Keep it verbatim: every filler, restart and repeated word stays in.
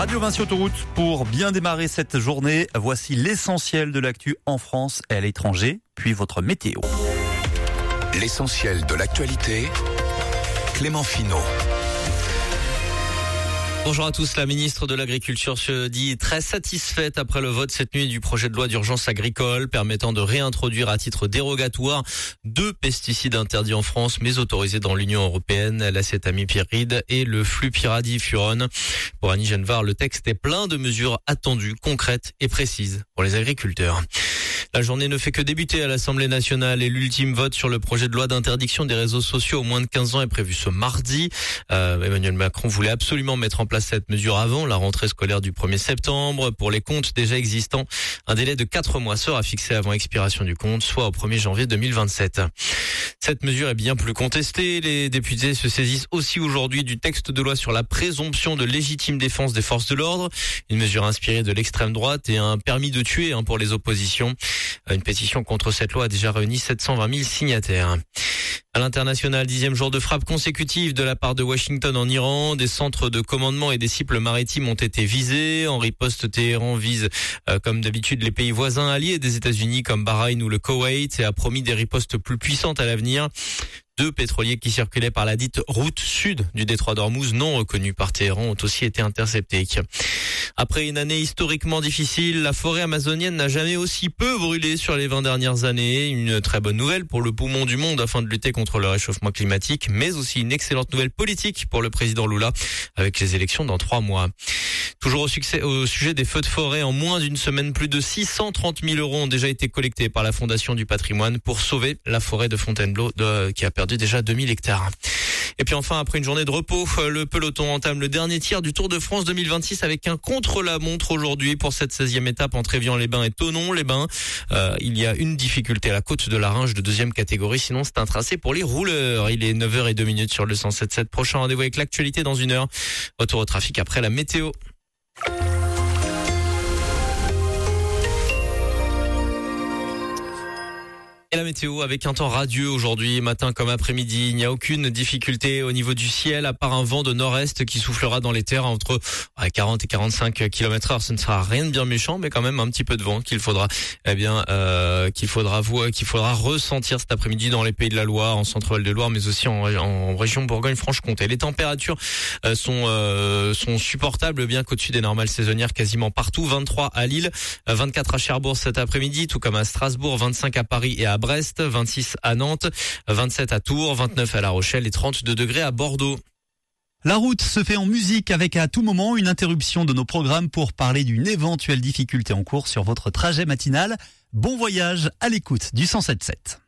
Radio Vinci Autoroute pour bien démarrer cette journée. Voici l'essentiel de l'actu en France et à l'étranger, puis votre météo. L'essentiel de l'actualité, Clément Finot. Bonjour à tous, la ministre de l'Agriculture se dit très satisfaite après le vote cette nuit du projet de loi d'urgence agricole permettant de réintroduire à titre dérogatoire deux pesticides interdits en France mais autorisés dans l'Union européenne, l'acétamipyride et le flupyradifurone. Pour Annie Genevard, le texte est plein de mesures attendues, concrètes et précises pour les agriculteurs. La journée ne fait que débuter à l'Assemblée nationale et l'ultime vote sur le projet de loi d'interdiction des réseaux sociaux aux moins de quinze ans est prévu ce mardi. Euh, Emmanuel Macron voulait absolument mettre en place cette mesure avant la rentrée scolaire du premier septembre. Pour les comptes déjà existants, un délai de quatre mois sera fixé avant expiration du compte, soit au premier janvier deux mille vingt-sept. Cette mesure est bien plus contestée. Les députés se saisissent aussi aujourd'hui du texte de loi sur la présomption de légitime défense des forces de l'ordre, une mesure inspirée de l'extrême droite et un permis de tuer hein, pour les oppositions. Une pétition contre cette loi a déjà réuni sept cent vingt mille signataires. À l'international, dixième jour de frappe consécutive de la part de Washington en Iran. Des centres de commandement et des cibles maritimes ont été visés. En riposte, Téhéran vise, euh, comme d'habitude, les pays voisins alliés des États-Unis comme Bahreïn ou le Koweït et a promis des ripostes plus puissantes à l'avenir. Deux pétroliers qui circulaient par la dite route sud du détroit d'Ormuz, non reconnus par Téhéran, ont aussi été interceptés. Après une année historiquement difficile, la forêt amazonienne n'a jamais aussi peu brûlé sur les vingt dernières années. Une très bonne nouvelle pour le poumon du monde afin de lutter contre le réchauffement climatique, mais aussi une excellente nouvelle politique pour le président Lula avec les élections dans trois mois. Toujours au, succès, au sujet des feux de forêt, en moins d'une semaine, plus de six cent trente mille euros ont déjà été collectés par la Fondation du patrimoine pour sauver la forêt de Fontainebleau de, qui a perdu déjà deux mille hectares. Et puis enfin, après une journée de repos, le peloton entame le dernier tiers du Tour de France deux mille vingt-six avec un contre-la-montre aujourd'hui pour cette seizième étape entre Évian-les-Bains et Thonon-les-Bains. Euh, il y a une difficulté à la côte de la Ringe de deuxième catégorie, sinon c'est un tracé pour les rouleurs. Il est neuf heures zéro deux sur le cent sept virgule sept. Prochain rendez-vous avec l'actualité dans une heure. Retour au trafic après la météo. Et la météo avec un temps radieux aujourd'hui, matin comme après-midi. Il n'y a aucune difficulté au niveau du ciel, à part un vent de nord-est qui soufflera dans les terres entre quarante et quarante-cinq kilomètres heure. Ce ne sera rien de bien méchant, mais quand même un petit peu de vent qu'il faudra, eh bien, euh, qu'il faudra voir, qu'il faudra ressentir cet après-midi dans les Pays de la Loire, en Centre-Val de Loire, mais aussi en, en région Bourgogne-Franche-Comté. Les températures euh, sont euh, sont supportables, bien qu'au-dessus des normales saisonnières quasiment partout. vingt-trois à Lille, vingt-quatre à Cherbourg cet après-midi, tout comme à Strasbourg, vingt-cinq à Paris et à Brest, vingt-six à Nantes, vingt-sept à Tours, vingt-neuf à La Rochelle et trente-deux degrés à Bordeaux. La route se fait en musique avec à tout moment une interruption de nos programmes pour parler d'une éventuelle difficulté en cours sur votre trajet matinal. Bon voyage à l'écoute du cent sept virgule sept.